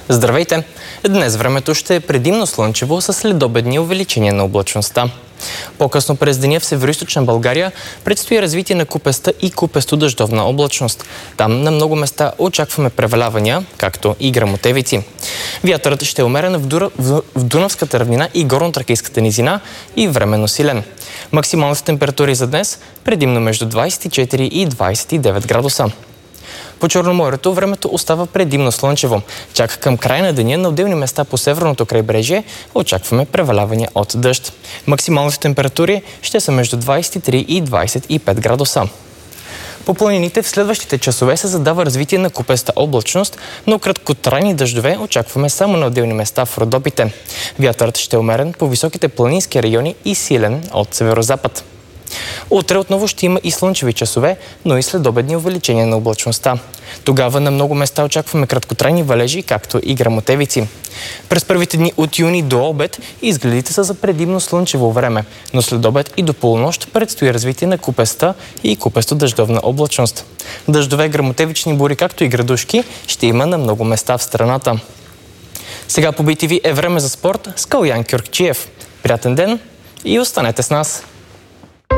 Здравейте! Днес времето ще е предимно слънчево с следобедни увеличения на облачността. По-късно през деня в североизточна България предстои развитие на купеста и купесто-дъждовна облачност. Там на много места очакваме превалявания, както и гръмотевици. Вятърът ще е умерен в Дунавската равнина и горно-тракийската низина и временно силен. Максималните температури за днес предимно между 24 и 29 градуса. По Черноморието времето остава предимно слънчево. Чак към края на деня на отделни места по северното крайбрежие очакваме превалявания от дъжд. Максималните температури ще са между 23 и 25 градуса. По планините в следващите часове се задава развитие на купеста облачност, но краткотрайни дъждове очакваме само на отделни места в Родопите. Вятърът ще е умерен по високите планински райони и силен от северозапад. Утре отново ще има и слънчеви часове, но и следобедни увеличения на облачността. Тогава на много места очакваме краткотрайни валежи, както и гръмотевици. През първите дни от юни до обед изгледите са за предимно слънчево време, но след обед и до полунощ предстои развитие на купеста и купесто-дъждовна облачност. Дъждове, гръмотевични бури, както и градушки ще има на много места в страната. Сега по BTV е време за спорт с Калуян Кюркчиев. Приятен ден и останете с нас!